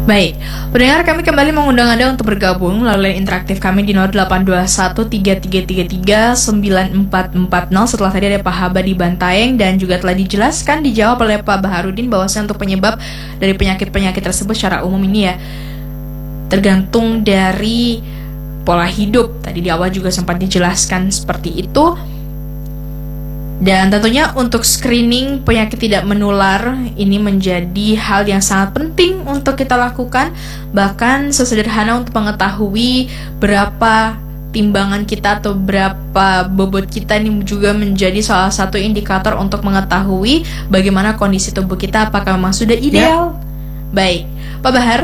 Baik, pendengar, kami kembali mengundang Anda untuk bergabung melalui interaktif kami di 0821 3333 9440. Setelah tadi ada Pak Haba di Bantaeng dan juga telah dijelaskan, dijawab oleh Pak Baharudin bahwasanya untuk penyebab dari penyakit-penyakit tersebut secara umum ini ya tergantung dari pola hidup. Tadi di awal juga sempat dijelaskan seperti itu. Dan tentunya untuk screening penyakit tidak menular ini menjadi hal yang sangat penting untuk kita lakukan. Bahkan sesederhana untuk mengetahui berapa timbangan kita atau berapa bobot kita ini juga menjadi salah satu indikator untuk mengetahui bagaimana kondisi tubuh kita, apakah memang sudah ideal. Baik, Pak Bahar,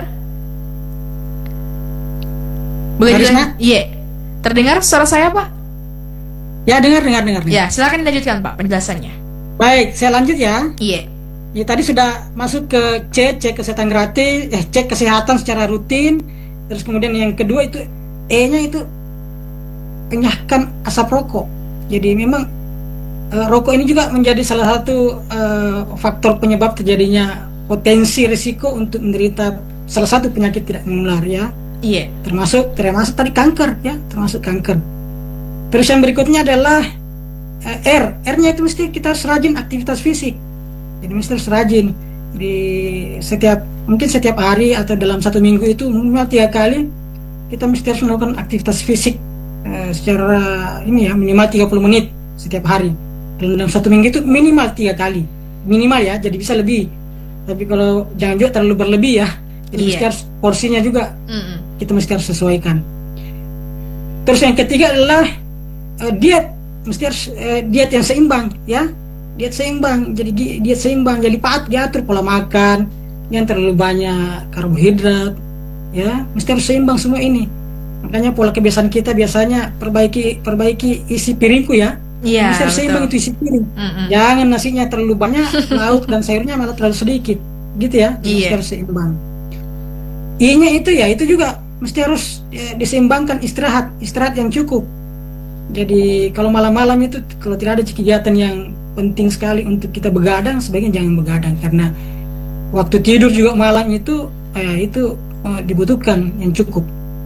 boleh dilanjutkan? Iya, terdengar suara saya, Pak? Ya, dengar. Ya, silakan dilanjutkan Pak penjelasannya. Baik, saya lanjut ya. Iya. Ya, tadi sudah masuk ke cek kesehatan gratis, cek kesehatan secara rutin. Terus kemudian yang kedua itu E-nya itu penyahkan asap rokok. Jadi memang rokok ini juga menjadi salah satu faktor penyebab terjadinya potensi risiko untuk menderita salah satu penyakit tidak menular ya. Iya. Termasuk tadi kanker ya, termasuk kanker. Terus yang berikutnya adalah R-nya itu mesti kita harus rajin aktivitas fisik. Jadi mesti harus rajin mungkin setiap hari atau dalam satu minggu itu minimal 3 kali kita mesti harus melakukan aktivitas fisik secara minimal 30 menit setiap hari. Dalam satu minggu itu minimal 3 kali, minimal ya. Jadi bisa lebih, tapi kalau jangan juga terlalu berlebih ya. Jadi mesti harus porsinya juga kita mesti harus sesuaikan. Terus yang ketiga adalah diet, mesti harus diet yang seimbang ya, diet seimbang. Jadi diet seimbang, jadi diatur pola makan, yang terlalu banyak karbohidrat ya, mesti harus seimbang semua ini. Makanya pola kebiasaan kita biasanya perbaiki isi piringku ya. Iya, mesti harus seimbang itu isi piring. Jangan nasinya terlalu banyak, lauk dan sayurnya malah terlalu sedikit, gitu ya. Mesti harus seimbang. I-nya itu juga mesti harus diseimbangkan, istirahat yang cukup. Jadi kalau malam-malam itu kalau tidak ada kegiatan yang penting sekali untuk kita begadang, sebaiknya jangan begadang, karena waktu tidur juga malam itu dibutuhkan yang cukup.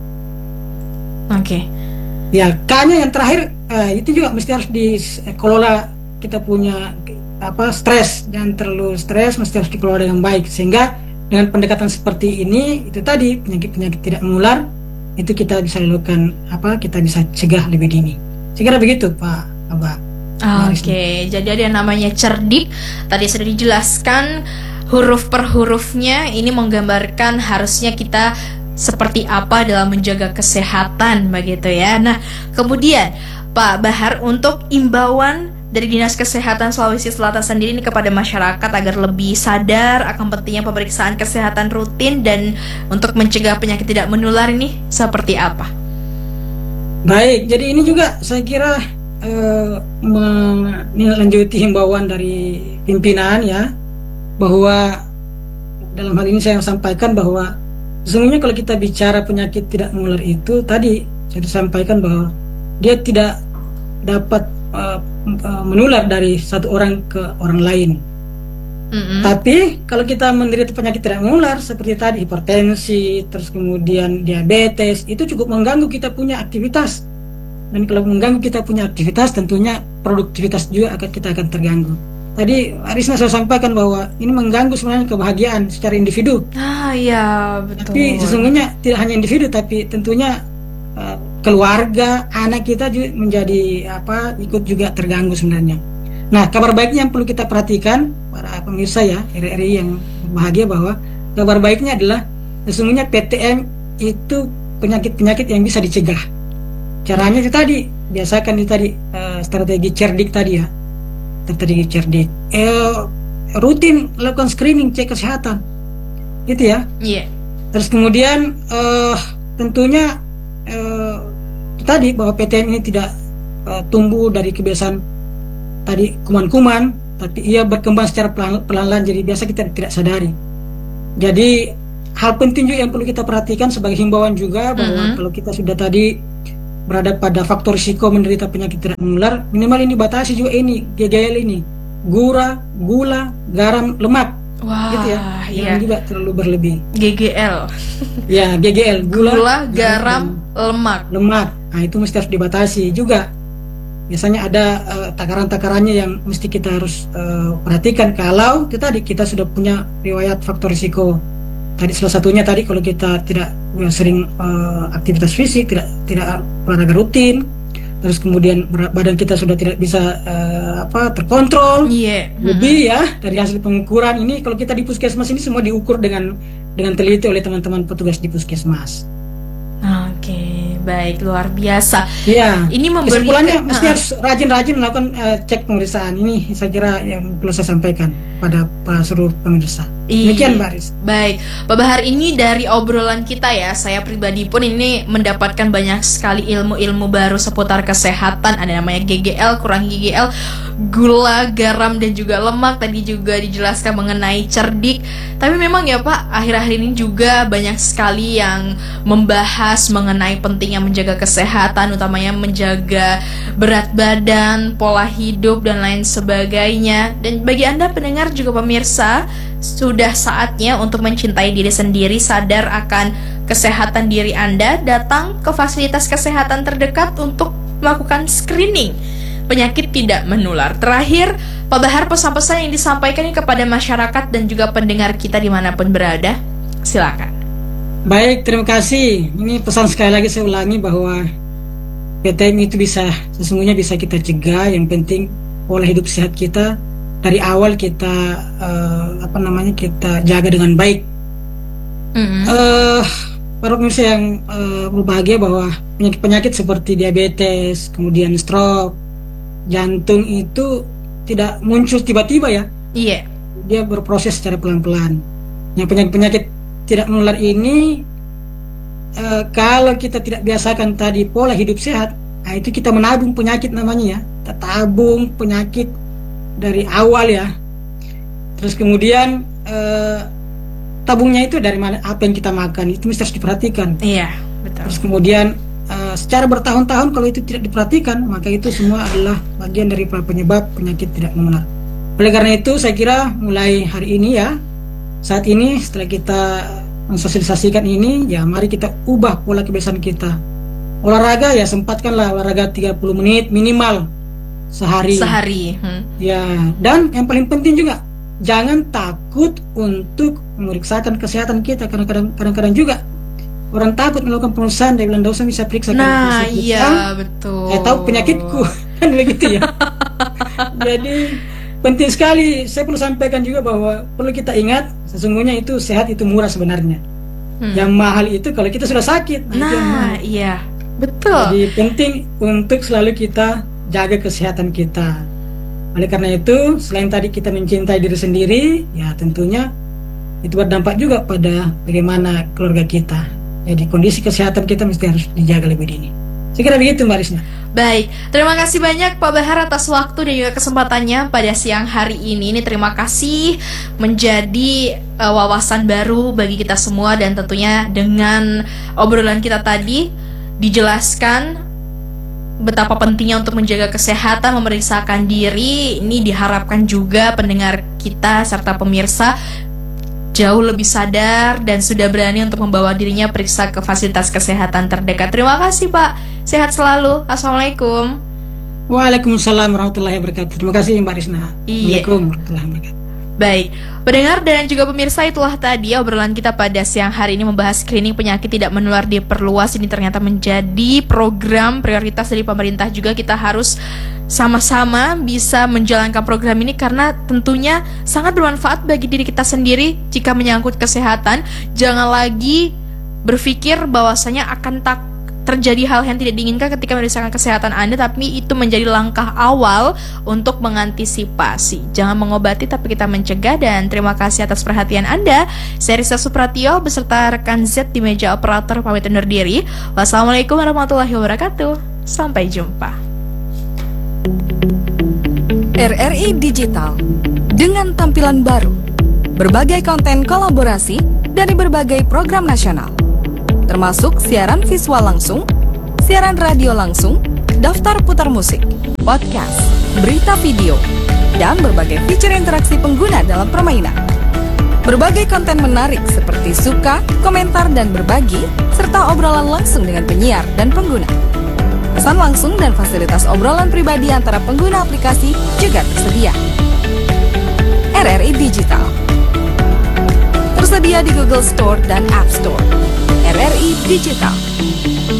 Oke. Ya, K-nya yang terakhir itu juga mesti harus dikelola. Kita punya stres, jangan terlalu stres, mesti harus dikelola dengan baik, sehingga dengan pendekatan seperti ini itu tadi penyakit-penyakit tidak menular itu kita bisa lakukan kita bisa cegah lebih dini. Saya kira begitu Pak Abah. Oke, jadi ada yang namanya cerdik. Tadi sudah dijelaskan huruf per hurufnya. Ini menggambarkan harusnya kita seperti apa dalam menjaga kesehatan begitu ya. Nah, kemudian Pak Bahar, untuk imbauan dari Dinas Kesehatan Sulawesi Selatan sendiri ini kepada masyarakat agar lebih sadar akan pentingnya pemeriksaan kesehatan rutin dan untuk mencegah penyakit tidak menular ini seperti apa? Baik, jadi ini juga saya kira menindaklanjuti himbauan dari pimpinan ya, bahwa dalam hal ini saya sampaikan bahwa sesungguhnya kalau kita bicara penyakit tidak menular itu tadi saya sampaikan bahwa dia tidak dapat menular dari satu orang ke orang lain. Tapi kalau kita menderita penyakit tidak menular seperti tadi hipertensi, terus kemudian diabetes, itu cukup mengganggu kita punya aktivitas. Dan kalau mengganggu kita punya aktivitas, tentunya produktivitas juga kita akan terganggu. Tadi Arisna saya sampaikan bahwa ini mengganggu sebenarnya kebahagiaan secara individu. Iya, betul. Tapi sesungguhnya tidak hanya individu, tapi tentunya keluarga, anak kita juga menjadi ikut juga terganggu sebenarnya. Nah, kabar baiknya yang perlu kita perhatikan para pemirsa ya, RRI yang bahagia, bahwa kabar baiknya adalah sesungguhnya PTM itu penyakit-penyakit yang bisa dicegah. Caranya itu tadi, biasakan itu tadi strategi cerdik tadi ya. Strategi cerdik. Rutin lakukan screening, cek kesehatan. Gitu ya. Iya. Terus kemudian tentunya tadi bahwa PTM ini tidak tumbuh dari kebiasaan tadi kuman-kuman, tapi ia berkembang secara pelan-pelan, jadi biasa kita tidak sadari. Jadi hal penting juga yang perlu kita perhatikan sebagai himbauan juga, bahwa kalau kita sudah tadi berada pada faktor risiko menderita penyakit tidak menular, minimal ini batasi juga ini GGL ini, gula, garam, lemak. Wah, gitu ya. Jangan juga terlalu berlebih. GGL. Ya, GGL, Gula, garam, lemak. Nah, itu mesti harus dibatasi juga. Biasanya ada takaran-takarannya yang mesti kita harus perhatikan kalau kita sudah punya riwayat faktor risiko. Tadi salah satunya kalau kita tidak sering aktivitas fisik, tidak olahraga rutin, terus kemudian berat badan kita sudah tidak bisa terkontrol, lebih ya dari hasil pengukuran ini. Kalau kita di puskesmas ini semua diukur dengan teliti oleh teman-teman petugas di puskesmas. Oke, baik, luar biasa. Ya, ini kesimpulannya mesti harus rajin-rajin melakukan cek pemeriksaan. Ini saya kira yang perlu saya sampaikan pada seluruh pemirsa. Demikian Mbak Aris. Baik, Pak Bahar, ini dari obrolan kita ya, saya pribadi pun ini mendapatkan banyak sekali ilmu-ilmu baru seputar kesehatan. Ada namanya GGL, kurang GGL, gula, garam, dan juga lemak. Tadi juga dijelaskan mengenai cerdik. Tapi memang ya Pak, akhir-akhir ini juga banyak sekali yang membahas mengenai pentingnya menjaga kesehatan, utamanya menjaga berat badan, pola hidup, dan lain sebagainya. Dan bagi Anda pendengar juga pemirsa, sudah saatnya untuk mencintai diri sendiri, sadar akan kesehatan diri Anda, datang ke fasilitas kesehatan terdekat untuk melakukan screening penyakit tidak menular. Terakhir, Pak Bahar, pesan-pesan yang disampaikan kepada masyarakat dan juga pendengar kita dimanapun berada, silakan. Baik, terima kasih. Ini pesan sekali lagi saya ulangi bahwa PTM itu sesungguhnya bisa kita cegah. Yang penting pola hidup sehat kita dari awal kita kita jaga dengan baik. Para pemirsa yang berbahagia, bahwa penyakit-penyakit seperti diabetes, kemudian stroke, jantung itu tidak muncul tiba-tiba ya. Iya. Dia berproses secara pelan-pelan. Yang penyakit-penyakit tidak menular ini, kalau kita tidak biasakan tadi pola hidup sehat, nah itu kita menabung penyakit namanya ya. Kita tabung penyakit dari awal ya. Terus kemudian tabungnya itu dari mana, apa yang kita makan itu mesti harus diperhatikan. Iya, betul. Terus kemudian secara bertahun-tahun kalau itu tidak diperhatikan, maka itu semua adalah bagian dari penyebab penyakit tidak menular. Oleh karena itu saya kira mulai hari ini ya, saat ini setelah kita mensosialisasikan ini, ya mari kita ubah pola kebiasaan kita. Olahraga ya sempatkanlah olahraga 30 menit minimal sehari. Ya, dan yang paling penting juga jangan takut untuk memeriksakan kesehatan kita, karena kadang-kadang juga orang takut melakukan pemeriksaan. Dia bilang, "Nggak usah, bisa periksa." Nah, iya betul. Saya tahu penyakitku kan begitu ya. Jadi penting sekali saya perlu sampaikan juga bahwa perlu kita ingat sesungguhnya itu sehat itu murah sebenarnya. Yang mahal itu kalau kita sudah sakit. Nah, iya betul. Jadi penting untuk selalu kita jaga kesehatan kita. Oleh karena itu, selain tadi kita mencintai diri sendiri, ya tentunya itu berdampak juga pada bagaimana keluarga kita. Jadi kondisi kesehatan kita mesti harus dijaga lebih dini. Saya kira begitu Mbak Risna. Baik, terima kasih banyak Pak Bahar atas waktu dan juga kesempatannya pada siang hari ini. Terima kasih, menjadi wawasan baru bagi kita semua, dan tentunya dengan obrolan kita tadi dijelaskan betapa pentingnya untuk menjaga kesehatan, memeriksakan diri. Ini diharapkan juga pendengar kita serta pemirsa jauh lebih sadar dan sudah berani untuk membawa dirinya periksa ke fasilitas kesehatan terdekat. Terima kasih Pak, sehat selalu. Assalamualaikum. Waalaikumsalam warahmatullahi wabarakatuh. Terima kasih Mbak Risna. Assalamualaikum warahmatullahi wabarakatuh. Baik, pendengar dan juga pemirsa, itulah tadi obrolan kita pada siang hari ini membahas screening penyakit tidak menular diperluas. Ini ternyata menjadi program prioritas dari pemerintah juga. Kita harus sama-sama bisa menjalankan program ini karena tentunya sangat bermanfaat bagi diri kita sendiri jika menyangkut kesehatan. Jangan lagi berpikir bahwasanya akan terjadi hal yang tidak diinginkan ketika memeriksakan kesehatan Anda, tapi itu menjadi langkah awal untuk mengantisipasi. Jangan mengobati, tapi kita mencegah. Dan terima kasih atas perhatian Anda. Saya Risa Supratio beserta rekan Z di meja operator pamit undur diri. Wassalamualaikum warahmatullahi wabarakatuh. Sampai jumpa. RRI Digital dengan tampilan baru, berbagai konten kolaborasi dari berbagai program nasional, termasuk siaran visual langsung, siaran radio langsung, daftar putar musik, podcast, berita video, dan berbagai fitur interaksi pengguna dalam permainan. Berbagai konten menarik seperti suka, komentar, dan berbagi, serta obrolan langsung dengan penyiar dan pengguna. Pesan langsung dan fasilitas obrolan pribadi antara pengguna aplikasi juga tersedia. RRI Digital tersedia di Google Store dan App Store. RRI Digital.